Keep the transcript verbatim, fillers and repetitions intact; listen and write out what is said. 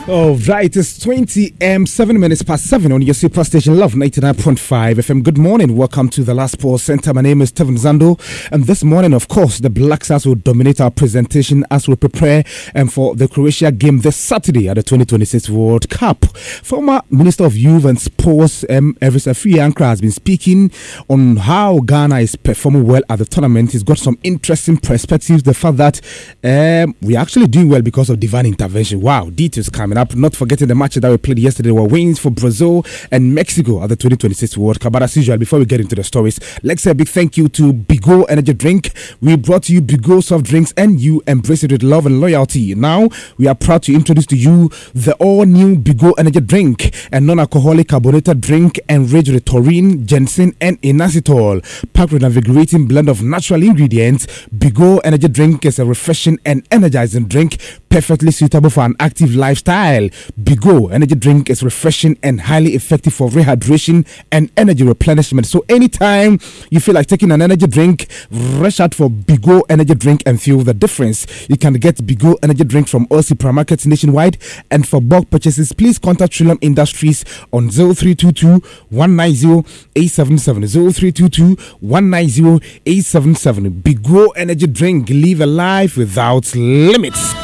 Oh, right. It's twenty um seven minutes past seven on your super station Love ninety-nine point five F M. Good morning. Welcome to the Last Pause Center. My name is Steven Zando. And this morning, of course, the Black Stars will dominate our presentation as we prepare um, for the Croatia game this Saturday at the twenty twenty-six World Cup. Former Minister of Youth and Sports, um, Evisa Fiankra, has been speaking on how Ghana is performing well at the tournament. He's got some interesting perspectives. The fact that um, we're actually doing well because of divine intervention. Wow, details coming up. Not forgetting the matches that we played yesterday were wins for Brazil and Mexico at the twenty twenty-six World Cup. But as usual, before we get into the stories, let's say a big thank you to Bigo Energy Drink. We brought you Bigo soft drinks and you embrace it with love and loyalty. Now, we are proud to introduce to you the all-new Bigo Energy Drink, a non-alcoholic carbonated drink enriched with taurine, ginseng, and inositol. Packed with a invigorating blend of natural ingredients, Bigo Energy Drink is a refreshing and energizing drink, perfectly suitable for an active lifestyle. Bigo Energy Drink is refreshing and highly effective for rehydration and energy replenishment. So anytime you feel like taking an energy drink, rush out for Bigo Energy Drink and feel the difference. You can get Bigo Energy Drink from all supermarkets nationwide, and for bulk purchases, please contact Trillium Industries on zero three two two, one nine zero, eight seven seven, zero three two two, one nine zero, eight seven seven. Bigo Energy Drink, live a life without limits.